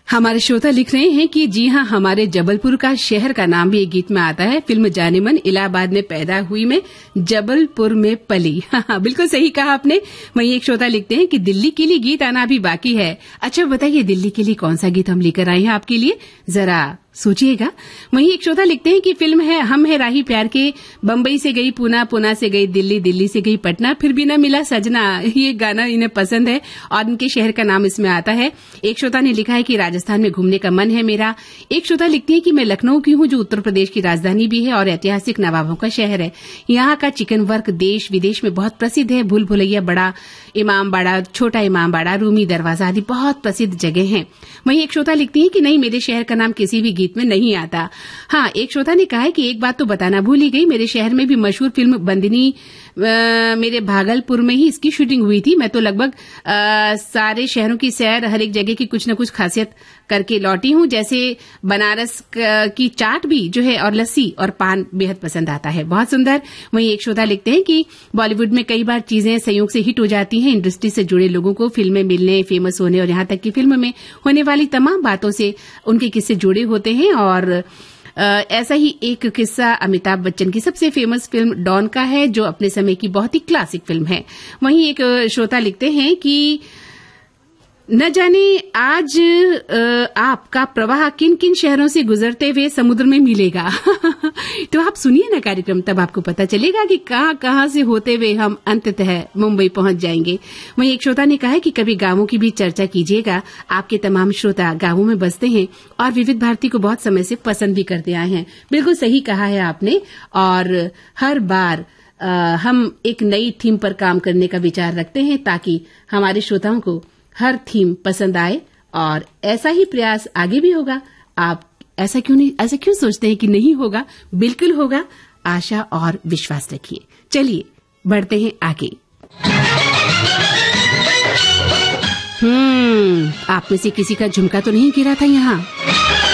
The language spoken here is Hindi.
हमारे श्रोता लिख रहे हैं कि जी हाँ, हमारे जबलपुर का शहर का नाम भी एक गीत में आता है। फिल्म जाने मन इलाहाबाद में पैदा हुई मैं जबलपुर में पली। हाँ, बिल्कुल सही कहा आपने। वहीं एक श्रोता लिखते हैं कि दिल्ली के लिए गीत आना भी बाकी है। अच्छा बताइए, दिल्ली के लिए कौन सा गीत हम लेकर आए हैं आपके लिए, जरा सोचिएगा। वहीं एक श्रोता लिखते हैं कि फिल्म है हम है राही प्यार के, बम्बई से गई पूना, पूना से गई दिल्ली, दिल्ली से गई पटना, फिर भी न मिला सजना। ये गाना इन्हें पसंद है और इनके शहर का नाम इसमें आता है। एक श्रोता ने लिखा है कि राजस्थान में घूमने का मन है मेरा। एक श्रोता लिखती है कि मैं लखनऊ की हूँ, जो उत्तर प्रदेश की राजधानी भी है और ऐतिहासिक नवाबों का शहर है। यहाँ का चिकन वर्क देश विदेश में बहुत प्रसिद्ध है। भूल भुलैया, बड़ा इमामबाड़ा, छोटा इमामबाड़ा, रूमी दरवाजा आदि बहुत प्रसिद्ध जगह हैं। वहीं एक श्रोता लिखती है कि नहीं, मेरे शहर का नाम किसी भी गीत में नहीं आता। हाँ, एक श्रोता ने कहा है कि एक बात तो बताना भूल ही गई, मेरे शहर में भी मशहूर फिल्म बंदिनी मेरे भागलपुर में ही इसकी शूटिंग हुई थी। मैं तो लगभग सारे शहरों की सैर, हर एक जगह की कुछ न कुछ खासियत करके लौटी हूँ। जैसे बनारस की चाट भी जो है और लस्सी और पान बेहद पसंद आता है। बहुत सुंदर। वहीं एक श्रोता लिखते हैं कि बॉलीवुड में कई बार चीजें संयोग से हिट हो जाती हैं। इंडस्ट्री से जुड़े लोगों को फिल्में मिलने, फेमस होने और यहाँ तक कि फिल्म में होने वाली तमाम बातों से उनके किस्से जुड़े होते हैं। और ऐसा ही एक किस्सा अमिताभ बच्चन की सबसे फेमस फिल्म डॉन का है, जो अपने समय की बहुत ही क्लासिक फिल्म है। वहीं एक श्रोता लिखते हैं कि न जाने आज आपका प्रवाह किन किन शहरों से गुजरते हुए समुद्र में मिलेगा। तो आप सुनिए ना कार्यक्रम, तब आपको पता चलेगा कि कहाँ कहाँ से होते हुए हम अंततः मुंबई पहुंच जाएंगे। वहीं एक श्रोता ने कहा है कि कभी गांवों की भी चर्चा कीजिएगा। आपके तमाम श्रोता गांवों में बसते हैं और विविध भारती को बहुत समय से पसंद भी करते आए हैं। बिल्कुल सही कहा है आपने। और हर बार हम एक नई थीम पर काम करने का विचार रखते हैं ताकि हमारे श्रोताओं को हर थीम पसंद आए, और ऐसा ही प्रयास आगे भी होगा। आप ऐसा क्यों सोचते हैं कि नहीं होगा? बिल्कुल होगा। आशा और विश्वास रखिए। चलिए बढ़ते हैं आगे। आप में से किसी का झुमका तो नहीं गिरा था यहाँ?